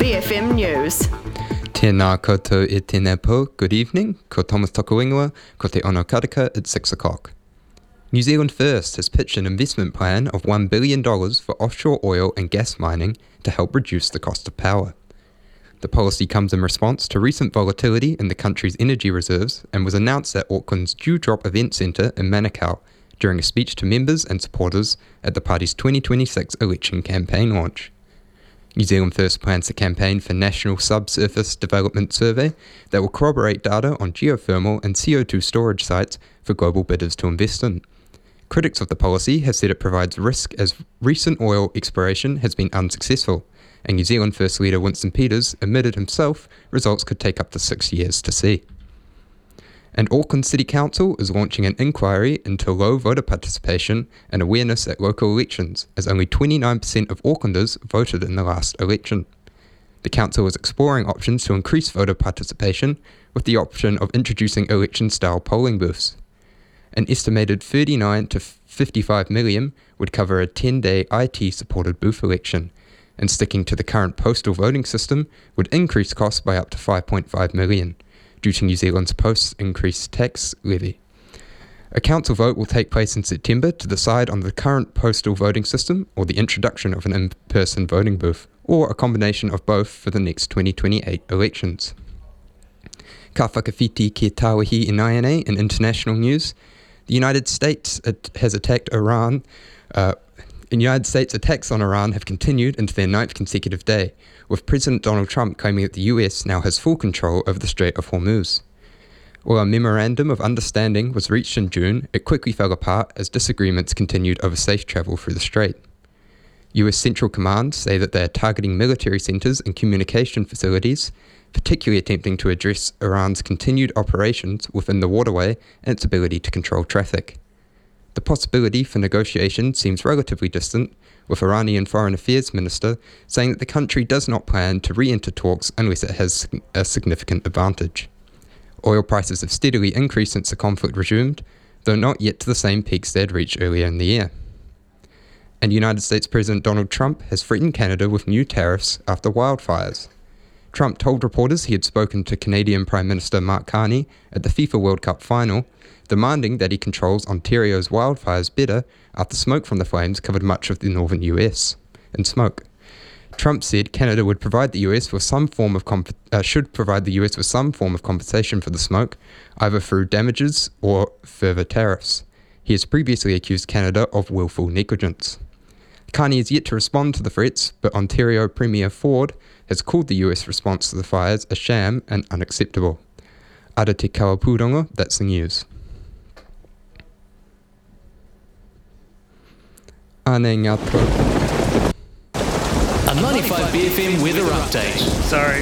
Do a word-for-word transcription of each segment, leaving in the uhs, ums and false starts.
B F M News. Tēnā koutou e tēnā pō, good evening, ko Thomas Tokuingoa, ko te ono karaka at six o'clock. New Zealand First has pitched an investment plan of one billion dollars for offshore oil and gas mining to help reduce the cost of power. The policy comes in response to recent volatility in the country's energy reserves and was announced at Auckland's Dewdrop Event Centre in Manukau during a speech to members and supporters at the party's twenty twenty-six election campaign launch. New Zealand First plans to campaign for National Subsurface Development Survey that will corroborate data on geothermal and C O two storage sites for global bidders to invest in. Critics of the policy have said it provides risk as recent oil exploration has been unsuccessful, and New Zealand First leader Winston Peters admitted himself results could take up to six years to see. And Auckland City Council is launching an inquiry into low voter participation and awareness at local elections, as only twenty-nine percent of Aucklanders voted in the last election. The council is exploring options to increase voter participation, with the option of introducing election-style polling booths. An estimated thirty-nine to fifty-five million would cover a ten-day I T-supported booth election, and sticking to the current postal voting system would increase costs by up to five point five million. Due to New Zealand's post-increased tax levy. A council vote will take place in September to decide on the current postal voting system or the introduction of an in-person voting booth, or a combination of both for the next twenty twenty-eight elections. Ka whakawhiti ke tāwahi in I N A in international news. The United States has attacked Iran. Uh, The United States attacks on Iran have continued into their ninth consecutive day, with President Donald Trump claiming that the U S now has full control over the Strait of Hormuz. While a memorandum of understanding was reached in June, it quickly fell apart as disagreements continued over safe travel through the strait. U S Central Command say that they are targeting military centers and communication facilities, particularly attempting to address Iran's continued operations within the waterway and its ability to control traffic. The possibility for negotiation seems relatively distant, with Iranian Foreign Affairs Minister saying that the country does not plan to re-enter talks unless it has a significant advantage. Oil prices have steadily increased since the conflict resumed, though not yet to the same peaks they had reached earlier in the year. And United States President Donald Trump has threatened Canada with new tariffs after wildfires. Trump told reporters he had spoken to Canadian Prime Minister Mark Carney at the FIFA World Cup final, demanding that he controls Ontario's wildfires better after smoke from the flames covered much of the northern U S in smoke. Trump said Canada would provide the U S for some form of comp- uh, should provide the U S with some form of compensation for the smoke, either through damages or further tariffs. He has previously accused Canada of willful negligence. Carney is yet to respond to the threats, but Ontario Premier Ford has called the U S response to the fires a sham and unacceptable. Ara te kaupūrongo, that's the news. Ane ngā tau. A ninety-five B F M weather update. Sorry.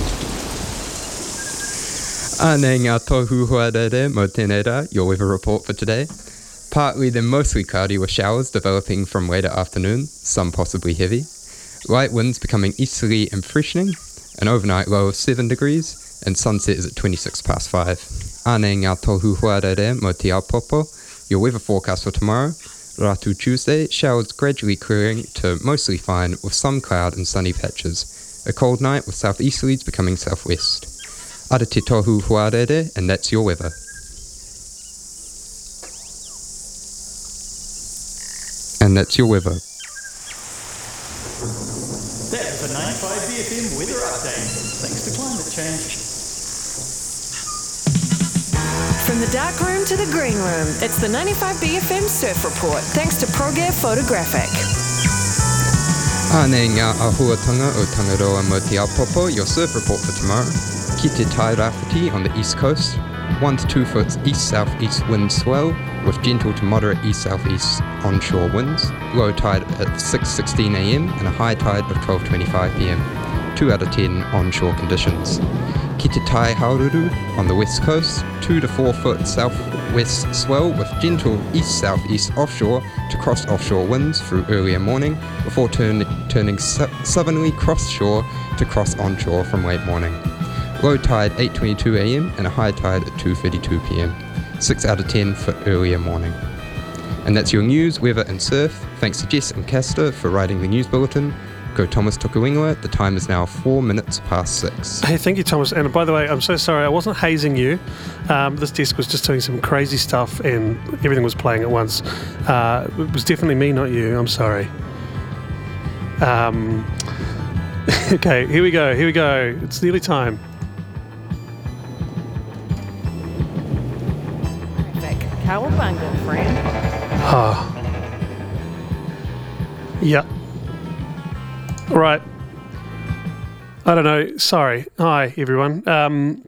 Ane ngā tohu huarere mo tēnei rā, your weather report for today. Partly then mostly cloudy with showers developing from later afternoon, some possibly heavy. Light winds becoming easterly and freshening, an overnight low of seven degrees, and sunset is at twenty-six past five. Ane ngā tohu huarere mo te aopopo, your weather forecast for tomorrow. Ratu Tuesday, showers gradually clearing to mostly fine with some cloud and sunny patches. A cold night with southeasterlies becoming southwest. Ara te tohu huarere, and that's your weather. And that's your weather. That is a ninety-five B F M weather update. Thanks to climate change. From the dark room to the green room, it's the ninety-five B F M Surf Report, thanks to ProGear Photographic. Ane ngā ahuatanga o Tangaroa mo te aopopo, your surf report for tomorrow. Ki te tai rāwhiti on the east coast, one to two foot east-southeast wind swell, with gentle to moderate east-southeast onshore winds. Low tide at six sixteen a m and a high tide of twelve twenty-five p m. two out of ten onshore conditions. Ki te tai haururu on the west coast, two to four foot southwest swell with gentle east-southeast offshore to cross-offshore winds through earlier morning before turn, turning su- southerly cross-shore to cross-onshore from late morning. Low tide eight twenty-two a m and a high tide at two thirty-two p m. six out of ten for earlier morning. And that's your news, weather and surf. Thanks to Jess and Castor for writing the news bulletin. Ko Thomas Tokuingoa, the time is now four minutes past six. Hey, thank you, Thomas. And by the way, I'm so sorry, I wasn't hazing you. Um, this desk was just doing some crazy stuff and everything was playing at once. Uh, it was definitely me, not you. I'm sorry. Um, okay, here we go, here we go. It's nearly time. Cowabunga, friend. Ah. Yeah. Right. I don't know. Sorry. Hi, everyone. Um,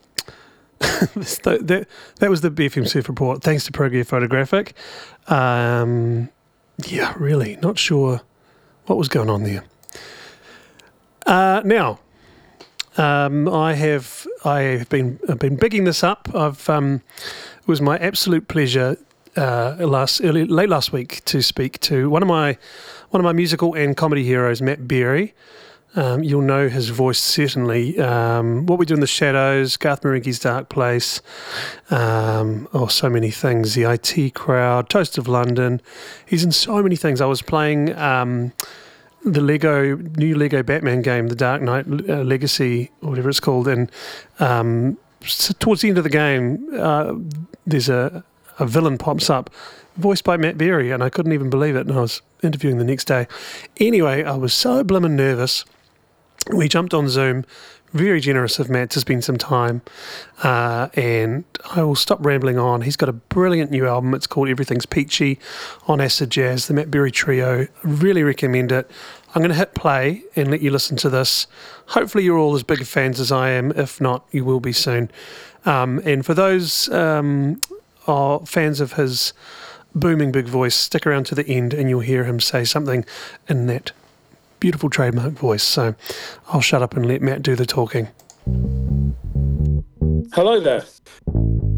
that, that was the B F M Surf Report. Thanks to Progear Photographic. Um, yeah, really. Not sure what was going on there. Uh, now, um, I have I have been I've been bigging this up. I've um, it was my absolute pleasure uh, last early late last week to speak to one of my one of my musical and comedy heroes, Matt Berry. Um, you'll know his voice certainly. Um, What We Do in the Shadows, Garth Marenghi's Dark Place, um, oh, so many things. The I T Crowd, Toast of London. He's in so many things. I was playing um, the Lego new Lego Batman game, The Dark Knight uh, Legacy, or whatever it's called, and um, so towards the end of the game, uh, there's a, a villain pops up, voiced by Matt Berry, and I couldn't even believe it. And I was interviewing the next day. Anyway, I was so blimmin' nervous. We jumped on Zoom. Very generous of Matt to spend some time. Uh, and I will stop rambling on. He's got a brilliant new album. It's called Everything's Peachy on Acid Jazz, the Matt Berry Trio. Really recommend it. I'm going to hit play and let you listen to this. Hopefully you're all as big fans as I am. If not, you will be soon. Um, and for those um, are fans of his booming big voice, stick around to the end and you'll hear him say something in that beautiful trademark voice. So I'll shut up and let Matt do the talking. Hello there.